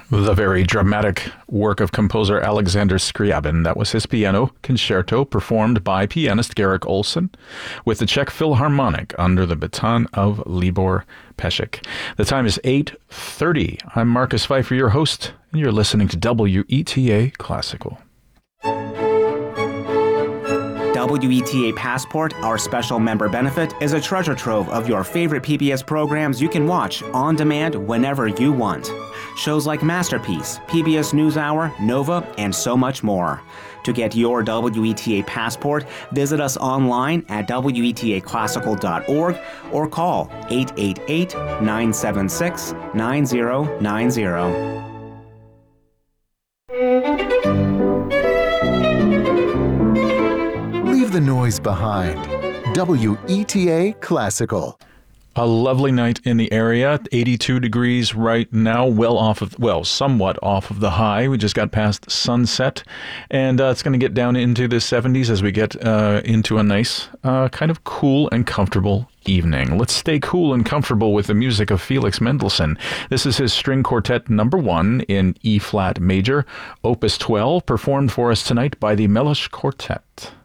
The very dramatic work of composer Alexander Scriabin. That was his piano concerto performed by pianist Garrick Olson with the Czech Philharmonic under the baton of Libor Pesek. The time is 8:30. I'm Marcus Pfeiffer, your host, and you're listening to WETA Classical. WETA Passport, our special member benefit, is a treasure trove of your favorite PBS programs you can watch on demand whenever you want. Shows like Masterpiece, PBS NewsHour, Nova, and so much more. To get your WETA Passport, visit us online at WETAClassical.org or call 888-976-9090. Leave the noise behind. WETA Classical. A lovely night in the area, 82 degrees right now, somewhat off of the high. We just got past sunset, and it's going to get down into the 70s as we get into a nice, kind of cool and comfortable evening. Let's stay cool and comfortable with the music of Felix Mendelssohn. This is his String Quartet number 1 in E-flat major, Opus 12, performed for us tonight by the Mellish Quartet.